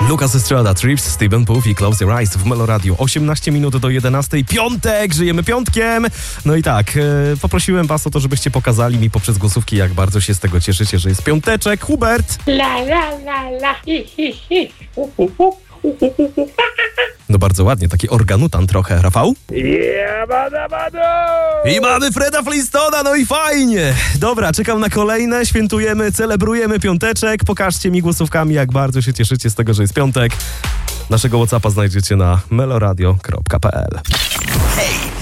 Lucas Estrada, Trips, Steven Puth i Close Your Eyes w Melo Radio. 18 minut do 11. Piątek! Żyjemy piątkiem! No i tak, poprosiłem was o to, żebyście pokazali mi poprzez głosówki, jak bardzo się z tego cieszycie, że jest piąteczek. Hubert! La la la la hi hi hi. No bardzo ładnie, taki organutan trochę. Rafał? Jabadabadu! I mamy Freda Flintstona, no i fajnie! Dobra, czekam na kolejne, świętujemy, celebrujemy piąteczek. Pokażcie mi głosówkami, jak bardzo się cieszycie z tego, że jest piątek. Naszego WhatsAppa znajdziecie na meloradio.pl. Hej!